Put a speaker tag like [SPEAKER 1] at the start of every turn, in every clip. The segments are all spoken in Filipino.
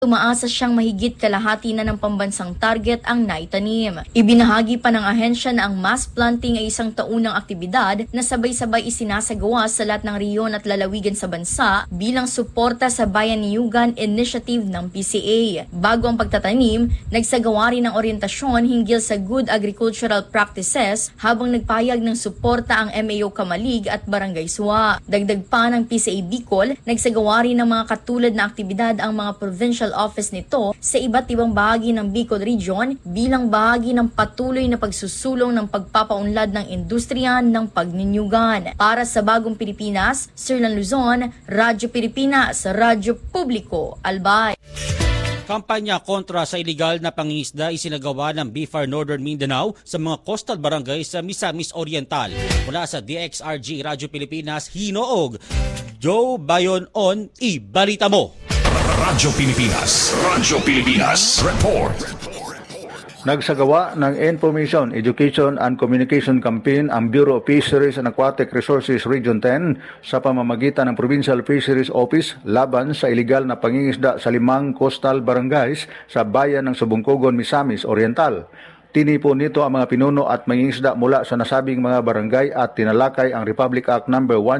[SPEAKER 1] Umaasa siyang mahigit kalahati na ng pambansang target ang naitanim. Ibinahagi pa ng ahensya na ang mass planting ay isang taunang aktibidad na sabay-sabay isinasagawa sa lahat ng rehiyon at lalawigan sa bansa bilang suporta sa Bayaniyugan Initiative ng PCA. Bago ang pagtatanim, nagsagawa rin ng oryentasyon hinggil sa good agricultural practices habang nagpahayag ng suporta ang MAO Kamalig at Barangay Suwa. Dagdag pa ng PCA Bicol, nagsagawa rin ng mga katulad na aktibidad ang mga provincial office nito sa iba't ibang bahagi ng Bicol Region bilang bahagi ng patuloy na pagsusulong ng pagpapaunlad ng industriya ng pagninyugan. Para sa Bagong Pilipinas, Sirlan Luzon, Radyo Pilipinas, Radyo Publiko, Albay.
[SPEAKER 2] Kampanya kontra sa iligal na pangingisda isinagawa ng BIFAR Northern Mindanao sa mga coastal barangay sa Misamis Oriental. Mula sa DXRG Radyo Pilipinas, Hinoog, Joe Bayon-on, ibalita mo!
[SPEAKER 3] Radyo Pilipinas Report.
[SPEAKER 4] Nagsagawa ng Information, Education and Communication Campaign ang Bureau of Fisheries and Aquatic Resources Region 10 sa pamamagitan ng Provincial Fisheries Office laban sa iligal na pangingisda sa 5 coastal barangays sa bayan ng Subungkugon, Misamis Oriental. Tinipon nito ang mga pinuno at mangingisda mula sa nasabing mga barangay at tinalakay ang Republic Act No.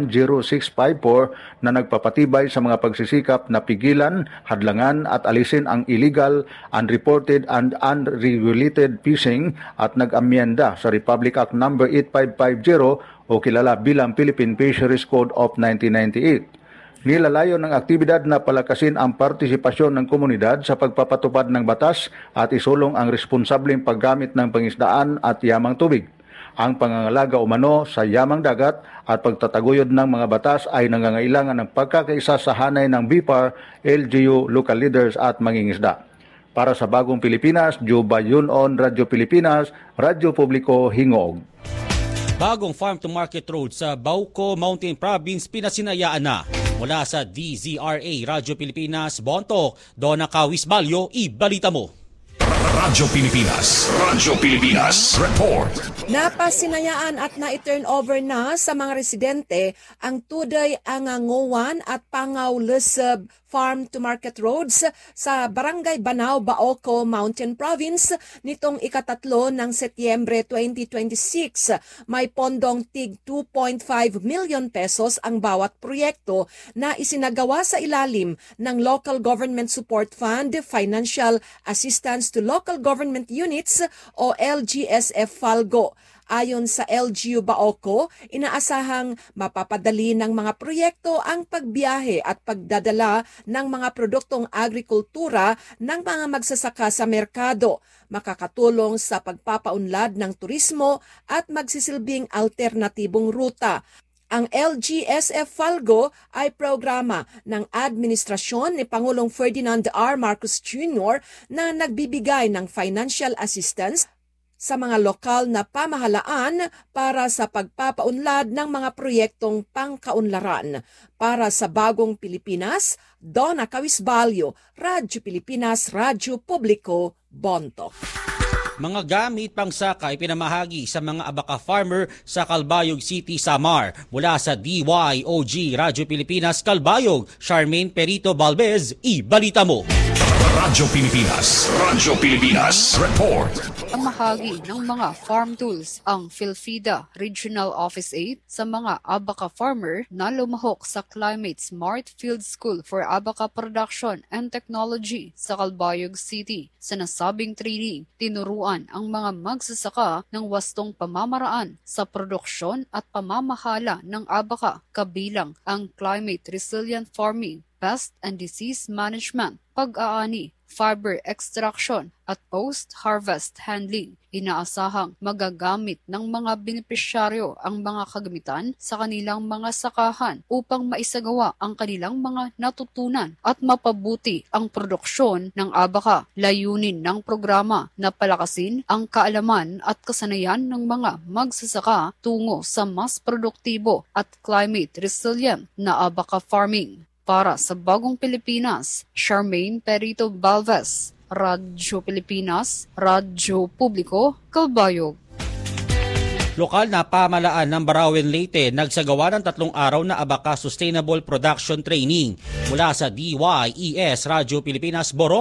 [SPEAKER 4] 10654 na nagpapatibay sa mga pagsisikap na pigilan, hadlangan at alisin ang illegal, unreported and unregulated fishing at nag-amyenda sa Republic Act No. 8550 o kilala bilang Philippine Fisheries Code of 1998. Nilalayo ng aktibidad na palakasin ang partisipasyon ng komunidad sa pagpapatupad ng batas at isulong ang responsableng paggamit ng pangisdaan at yamang tubig. Ang pangangalaga umano sa yamang dagat at pagtataguyod ng mga batas ay nangangailangan ng pagkakaisa sa hanay ng BIFAR, LGU, local leaders at mangingisda. Para sa Bagong Pilipinas, Joe Bayon-on, Radyo Pilipinas, Radyo Publiko, Hingog.
[SPEAKER 2] Bagong farm-to-market road sa Bauco Mountain Province pinasinayaan na. Mula sa DZRA Radyo Pilipinas, Bontok, Donna Kawisbalyo, ibalita mo.
[SPEAKER 3] Radyo Pilipinas Report.
[SPEAKER 5] Napasinayaan at na-turn over na sa mga residente ang Tuday Angangowan at Pangaw Leseb farm-to-market roads sa Barangay Banao, Baoco Mountain Province nitong ikatatlo ng Setyembre 2026. May pondong tig 2.5 million pesos ang bawat proyekto na isinagawa sa ilalim ng Local Government Support Fund Financial Assistance to Local Government Units o LGSF-FALGO. Ayon sa LGU Baoco, inaasahang mapapadali ng mga proyekto ang pagbiyahe at pagdadala ng mga produktong agrikultura ng mga magsasaka sa merkado, makakatulong sa pagpapaunlad ng turismo at magsisilbing alternatibong ruta. Ang LGSF-FALGO ay programa ng administrasyon ni Pangulong Ferdinand R. Marcos Jr. na nagbibigay ng financial assistance sa mga lokal na pamahalaan para sa pagpapaunlad ng mga proyektong pangkaunlaran. Para sa Bagong Pilipinas, Donna Kawisbalyo, Radyo Pilipinas, Radyo Publiko, Bontok.
[SPEAKER 2] Mga gamit pangsaka ay pinamahagi sa mga abaka farmer sa Calbayog City, Samar. Mula sa DYOG Radyo Pilipinas, Calbayog, Charmaine Perito Balbez, ibalita mo.
[SPEAKER 3] Radyo Pilipinas Report.
[SPEAKER 6] Ang mahagi ng mga farm tools ang Philfida Regional Office 8 sa mga abaka farmer na lumahok sa Climate Smart Field School for Abaka Production and Technology sa Calbayog City. Sa nasabing training, tinuruan ang mga magsasaka ng wastong pamamaraan sa produksyon at pamamahala ng abaka kabilang ang climate resilient farming, pest and disease management, pag-aani, fiber extraction at post-harvest handling. Inaasahang magagamit ng mga benepisyaryo ang mga kagamitan sa kanilang mga sakahan upang maisagawa ang kanilang mga natutunan at mapabuti ang produksyon ng abaka. Layunin ng programa na palakasin ang kaalaman at kasanayan ng mga magsasaka tungo sa mas produktibo at climate resilient na abaka farming. Para sa Bagong Pilipinas, Charmaine Perito Balvez, Radyo Pilipinas, Radyo Publiko, Calbayog.
[SPEAKER 2] Lokal na pamalaan ng Barawen Leyte nagsagawa ng 3 araw na Abaca Sustainable Production Training mula sa DYES Radyo Pilipinas Boro.